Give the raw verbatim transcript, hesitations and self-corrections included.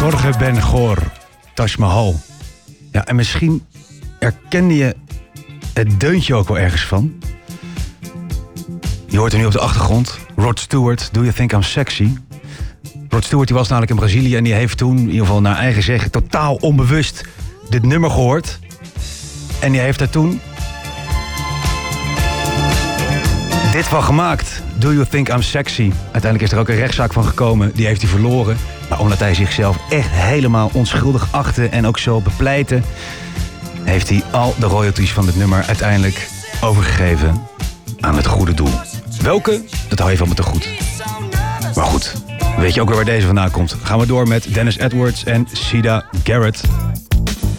Jorge Ben Gor, Taj Mahal. Ja, en misschien herkende je het deuntje ook wel ergens van. Je hoort er nu op de achtergrond. Rod Stewart, Do You Think I'm Sexy? Rod Stewart die was namelijk in Brazilië en die heeft toen, in ieder geval naar eigen zeggen, totaal onbewust dit nummer gehoord. En die heeft daar toen dit van gemaakt. Do You Think I'm Sexy? Uiteindelijk is er ook een rechtszaak van gekomen. Die heeft hij verloren. Maar omdat hij zichzelf echt helemaal onschuldig achtte en ook zo bepleitte, heeft hij al de royalties van dit nummer uiteindelijk overgegeven aan het goede doel. Welke? Dat hou je van me te goed. Maar goed, weet je ook weer waar deze vandaan komt. Gaan we door met Dennis Edwards en Sida Garrett.